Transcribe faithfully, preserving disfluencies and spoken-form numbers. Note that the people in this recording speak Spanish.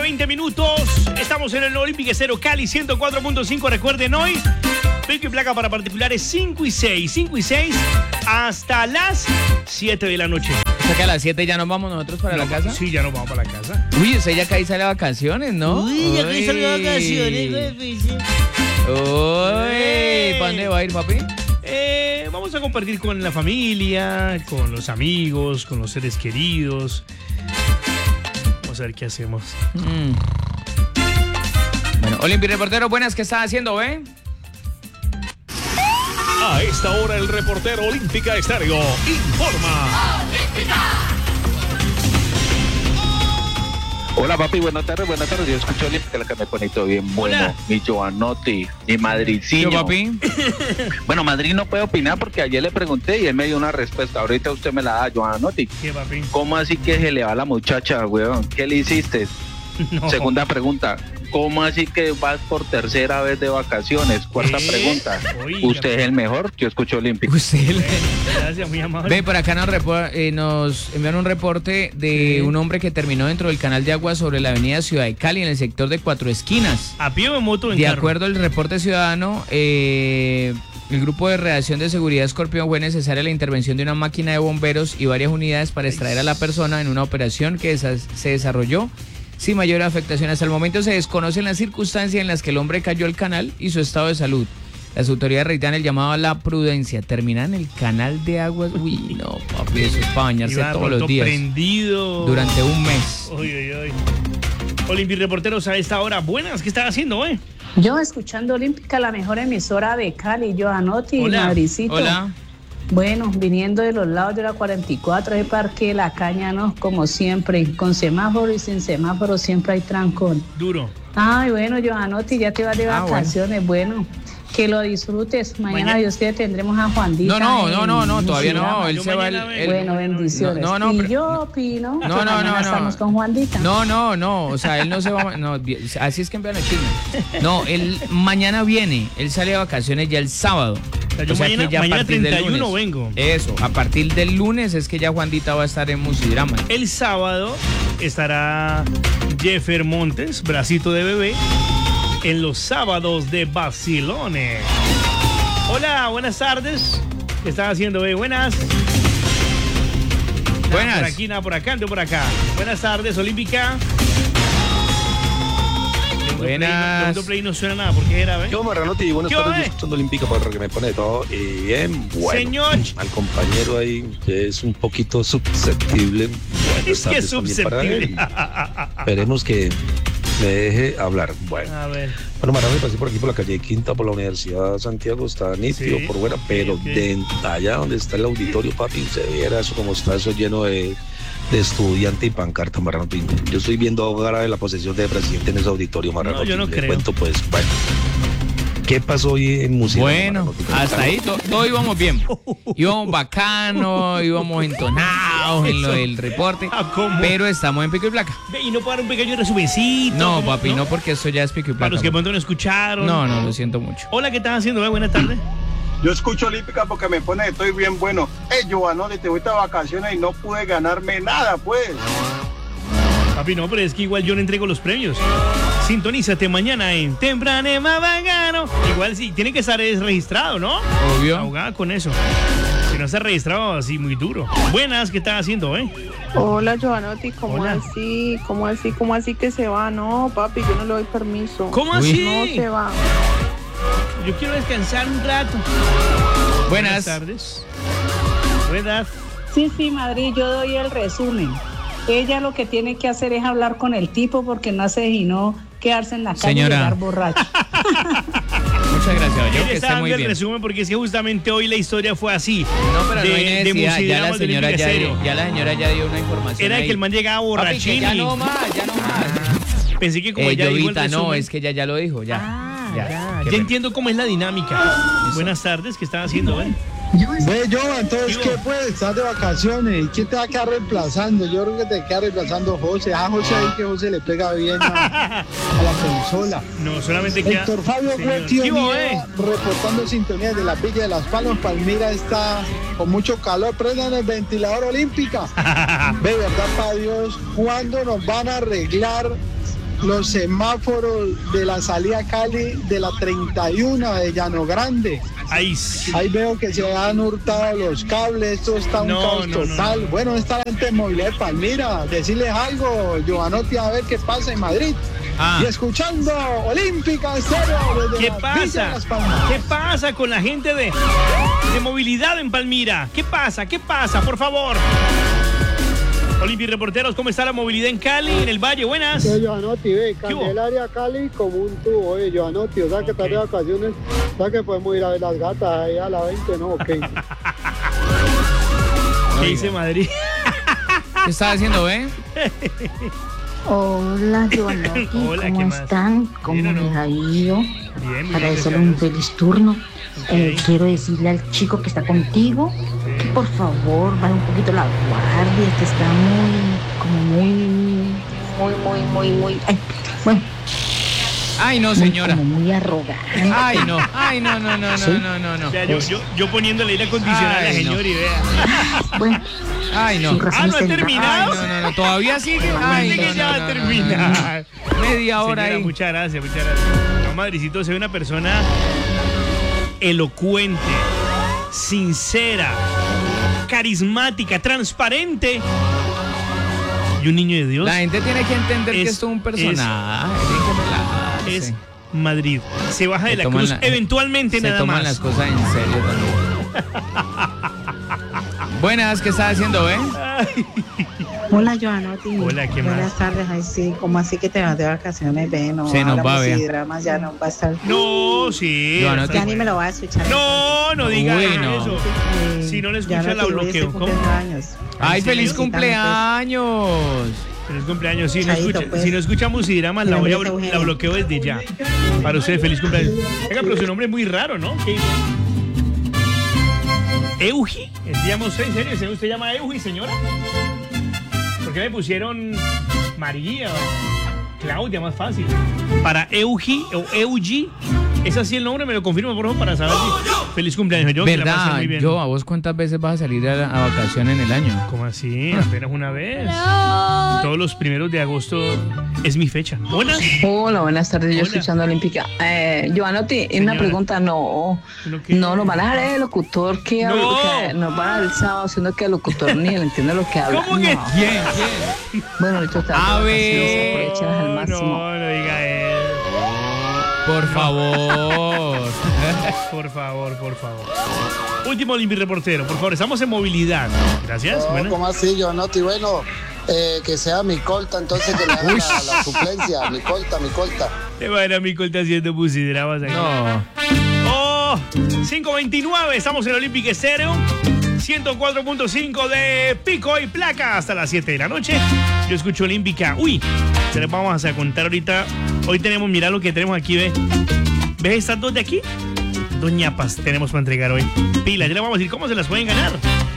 veinte minutos. Estamos en el Olímpico Cero Cali ciento cuatro punto cinco. Recuerden hoy, pico y placa para particulares cinco y seis. cinco y seis hasta las siete de la noche. O sea que a las siete ya nos vamos nosotros para no, la casa. Sí, ya nos vamos para la casa. Uy, usted ya caí sale de vacaciones, ¿no? Uy, ya caí sale de vacaciones. Uy, ¿para dónde va a ir, papi? Eh, vamos a compartir con la familia, con los amigos, con los seres queridos. Vamos a ver qué hacemos. Mm. Bueno, Olimpi reportero, buenas, ¿qué está haciendo, eh? A esta hora el reportero Olímpica Estéreo informa. Hola papi, buenas tardes, buenas tardes. Yo escucho Olímpica, la que me pone todo bien bueno. Hola. Mi Giovanotti, mi Madriciño. ¿Qué, papi? Bueno, Madrid no puede opinar porque ayer le pregunté y él me dio una respuesta. Ahorita usted me la da, Giovanotti. ¿Qué, papi? ¿Cómo así que se le va a la muchacha, weón? ¿Qué le hiciste? No. Segunda pregunta. ¿Cómo así que vas por tercera vez de vacaciones? Cuarta ¿Qué? pregunta. Oiga, ¿Usted es el mejor? Yo escucho Olímpica. Usted le... Gracias, muy amable. Ve, por acá nos, repor- eh, nos enviaron un reporte de Sí. un hombre que terminó dentro del canal de agua sobre la avenida Ciudad de Cali en el sector de Cuatro Esquinas. ¿A pie o en moto o en De carro? acuerdo al reporte ciudadano, eh, el grupo de redacción de seguridad Escorpión fue necesaria la intervención de una máquina de bomberos y varias unidades para extraer a la persona en una operación que desa- se desarrolló sin mayor afectación. Hasta el momento se desconocen las circunstancias en las que el hombre cayó al canal y su estado de salud. Las autoridades reiteran el llamado a la prudencia. Terminar en el canal de aguas. Uy, no, papi, eso es para bañarse Iba de todos los pronto días. prendido. Durante un mes. Uy, uy, uy. Olympi reporteros a esta hora. Buenas, ¿qué están haciendo, eh? Yo escuchando Olímpica, la mejor emisora de Cali, Giovanotti, Hola. Madricito. Hola. Bueno, viniendo de los lados de la cuarenta y cuatro de Parque La Caña, ¿no? Como siempre, con semáforo y sin semáforo siempre hay trancón. Duro. Ay, bueno, Giovanotti, ya te vas de Ah, vacaciones, bueno. Que lo disfrutes. Mañana, Mañana- Dios quiere, tendremos a No, Juandita. no, en no, no, no, todavía no. Musurama. Él Yo se va. mañana el- vengo. el- Bueno, bendiciones. No, no, y pero- yo opino No, que no, mañana no, no. estamos con Juandita. No, no, no, o sea, él no se va, no, así es que envían a Chile. No, él mañana viene, él sale de vacaciones ya el sábado. sea, yo mañana- que ya a mañana partir del treinta y uno lunes. vengo. Eso, a partir del lunes es que ya Juandita va a estar en Musidrama. El sábado estará Jeffer Montes, bracito de bebé, en los sábados de Bacilones. Hola, buenas tardes. ¿Qué están haciendo, eh? Buenas. Nada Buenas. por aquí, nada por acá, ando por acá. Buenas tardes, Olímpica. Buenas. Segundo play no suena nada, porque era, ¿eh? Yo, Marranotti, buenas ¿Qué tardes, va, yo eh? escuchando Olímpica porque me pone todo y bien bueno. Señor. Al compañero ahí, que es un poquito susceptible. Buenas Es que es tardes también para él. susceptible. Esperemos que me deje hablar. Bueno, A ver. bueno, Marranotti, pasé por aquí por la calle Quinta, por la Universidad de Santiago, está nítido Sí, por fuera, ok, pero ok. de allá donde está el auditorio, papi, se viera eso como está eso lleno de, de estudiante y pancarta, Marranotti. Yo estoy viendo ahora de la posesión de presidente en ese auditorio, Marranotti. yo no Le creo. cuento, pues, bueno. ¿Qué pasó hoy en Museo? Bueno, hasta ahí to- todo íbamos bien. Íbamos bacano, íbamos entonados en lo del reporte, Ah, ¿cómo? pero estamos en pico y placa. Ve, y no puedo dar un pequeño resumencito. No, ¿cómo? papi, no, porque eso ya es pico y Para placa. los que de pronto no escucharon. No, no, lo siento mucho. Hola, ¿qué están haciendo? eh? Buenas tardes. Yo escucho Olímpica porque me pone, estoy bien bueno. Eh, Giovanotti, te fuiste a vacaciones y no pude ganarme nada, pues. Papi, no, pero es que igual yo le entrego los premios. Sintonízate mañana en Tempranema Vagano. Igual sí, tiene que estar es registrado, ¿no? Obvio. Ahogada con eso. Si no está registrado, así muy duro. Buenas, ¿qué están haciendo, eh? Hola, Giovanotti, ¿cómo Hola. así? ¿Cómo así? ¿Cómo así que se va? No, papi, yo no le doy permiso. ¿Cómo Uy. así? No se va. Yo quiero descansar un rato. Buenas. tardes. Buenas. Sí, sí, Madrid, yo doy el resumen. Ella lo que tiene que hacer es hablar con el tipo porque no hace sino quedarse en la calle Señora. y llegar borracho. Muchas gracias, yo Él que está esté dando muy el bien. resumen porque es que justamente hoy la historia fue así. No, pero de, no hay de necesidad, ya la Musidramas del señora ya, Olímpica dio- Cero. ya la señora ya dio una información Era ahí. que el man llegaba Papi, borrachín. que ya y no más, ya no más. Pensé que como Eh, ella dijo el Llovita, no, resumen- es que ella ya lo dijo, ya. Ah, ya, ya. qué Ya pena. entiendo cómo es la dinámica. Buenas tardes, ¿qué están haciendo, eh? Ve, yo, entonces, Digo- ¿qué puedes? Estás de vacaciones. ¿Y quién te va a quedar reemplazando? Yo creo que te queda reemplazando José. Ah, José ahí que José le pega bien a, a la consola. No, solamente queda... Héctor Fabio Señor. Huequio ¿Qué hubo, Nieva, eh? reportando sintonía de la Villa de las Palmas. Palmira está con mucho calor. Prendan el ventilador Olímpica. Ve, verdad, para Dios, ¿cuándo nos van a arreglar los semáforos de la salida a Cali de la treinta y uno de Llano Grande. Ahí sí. Ahí veo que se han hurtado los cables, esto está un No, caos no, no, total. no. Bueno, está la gente de movilidad de Palmira, decirles algo, Giovanotti, a ver qué pasa en Madrid. Ah. Y escuchando Olímpica Estéreo desde ¿Qué la Villa de pasa? Las Palmas. ¿Qué pasa con la gente de, de movilidad en Palmira? ¿Qué pasa? ¿Qué pasa? Por favor. Olimpia Reporteros, ¿cómo está la movilidad en Cali, en el Valle? Buenas. Sí, Giovanotti, ve, ¿Qué hubo? Candelaria Cali como un tubo, eh, Giovanotti, o sea que estás de vacaciones, o sea que podemos ir a ver las gatas ahí a la veinte, ¿no? Ok. ¿Qué dice Madrid? ¿Qué estás haciendo, eh? Hola, Giovanotti, Hola, ¿qué ¿cómo más? están? ¿Cómo ¿Bien o no? les ha ido? Bien, muy Para bien, eso gracias a un Dios. feliz turno. Ok. Eh, quiero decirle al chico que está contigo que por favor baje un poquito la guardia, que está muy, como muy, muy, muy, muy, muy, ay, bueno, Ay, no, muy, señora. como muy arrogante. Ay, no. Ay, no, no, no, ¿Sí? no, no, no, no. O sea, yo, yo, yo poniéndole aire acondicionado a la Ay, no. señora y vea. Bueno, Ay, no. sus razones Ah, ¿no ha tendrá. terminado? Ay, no, no, no. Todavía sigue. Ay, Parece no, que ya no, va a no, no, terminar. no, no. Media hora Señora, ahí. muchas gracias, muchas gracias. No, Madricito, soy una persona elocuente, sincera, carismática, transparente y un niño de Dios. La gente tiene que entender que Es- esto es un personaje. Tiene que relajarse. Es Madrid. Se baja de Se la toman cruz la- eventualmente Se nada toman más. las cosas en serio también. Buenas, ¿qué estás haciendo, eh? Hola, Giovanotti. Hola, ¿qué más? Buenas tardes. Ay, sí, ¿cómo así que te vas de vacaciones? Ve, no. Se nos va, hablamos vea. de dramas, ya no va a estar. No, sí. Giovanotti. Ya ni me lo va a escuchar. No, no diga Uy, no. eso. Eh, Si no le ya escucha, la te voy, bloqueo. estoy ¿Cómo? cumpliendo años. ¡Ay, ¿En feliz serio? cumpleaños! Feliz cumpleaños. Si no, Chaito, escucha, pues. si no escucha Musidramas, la, voy a, Mi nombre es Eugenia. la bloqueo desde ya. Para usted, feliz cumpleaños. Venga, pero su nombre es muy raro, ¿no? ¿Qué dice? ¿Eugi? ¿Se llama usted en serio? ¿Usted se llama Eugi, señora? ¿Por qué me pusieron María o Claudia, más fácil? Para Eugi o Eugi, ¿es así el nombre? Me lo confirma, por favor, para saber si... Feliz cumpleaños, yo. que la pase ¿Verdad? muy bien. Yo, ¿a vos cuántas veces vas a salir a, a vacación en el año? ¿Cómo así? Apenas una vez. Todos los primeros de agosto es mi fecha. Buenas. Hola, buenas tardes. Yo Hola. escuchando Olímpica. Eh, Giovanotti, Señora. una pregunta. No, ¿Lo qué? no, nos van a dejar el locutor que, No. habla- que nos van a dar el sábado, siendo que el locutor ni él entiende lo que habla. ¿Cómo que? No. ¿Quién? ¿Quién? Bueno, ahorita está. A de ver. vacaciones, aprovechenlas al máximo. No, no diga él. Por favor. Por favor, por favor. Último Olympi Reportero, por favor, estamos en movilidad. Gracias. No, Bueno. ¿cómo así, Giovanotti? Bueno, eh, que sea mi colta, entonces que le haga la, la suplencia. Mi colta, mi colta. Te va a ir a mi corta haciendo musidramas aquí. No. Oh, cinco veintinueve, estamos en Olímpica Estéreo. ciento cuatro punto cinco de pico y placa hasta las siete de la noche. Yo escucho Olímpica. Uy, se les vamos a contar ahorita. Hoy tenemos, mira lo que tenemos aquí, ¿ves? ¿Ves estas dos de aquí? Dos ñapas tenemos para entregar hoy. Pila, ya le vamos a decir cómo se las pueden ganar.